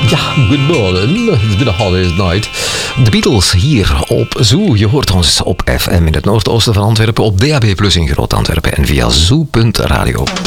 Ja, goedemorgen. It's been a holiday night. De Beatles hier op Zoo. Je hoort ons op FM in het noordoosten van Antwerpen, op DAB+ in Groot-Antwerpen en via zoo.radio.